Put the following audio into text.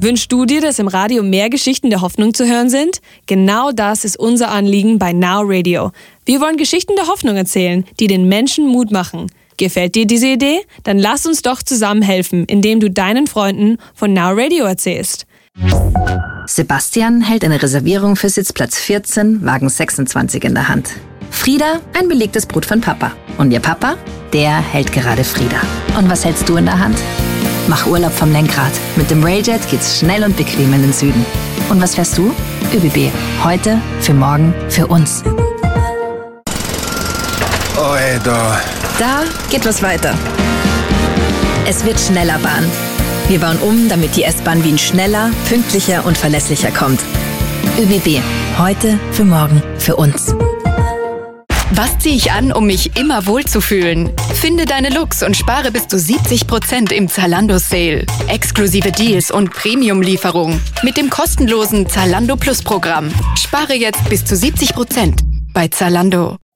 Wünschst du dir, dass im Radio mehr Geschichten der Hoffnung zu hören sind? Genau das ist unser Anliegen bei Now Radio. Wir wollen Geschichten der Hoffnung erzählen, die den Menschen Mut machen. Gefällt dir diese Idee? Dann lass uns doch zusammen helfen, indem du deinen Freunden von Now Radio erzählst. Sebastian hält eine Reservierung für Sitzplatz 14, Wagen 26 in der Hand. Frieda ein belegtes Brot von Papa. Und ihr Papa, der hält gerade Frieda. Und was hältst du in der Hand? Mach Urlaub vom Lenkrad. Mit dem Railjet geht's schnell und bequem in den Süden. Und was fährst du? ÖBB. Heute, für morgen, für uns. Oi, Da geht was weiter. Es wird schneller Bahn. Wir bauen um, damit die S-Bahn Wien schneller, pünktlicher und verlässlicher kommt. ÖBB. Heute, für morgen, für uns. Was ziehe ich an, um mich immer wohlzufühlen? Finde deine Looks und spare bis zu 70% im Zalando Sale. Exklusive Deals und Premium-Lieferung mit dem kostenlosen Zalando Plus Programm. Spare jetzt bis zu 70% bei Zalando.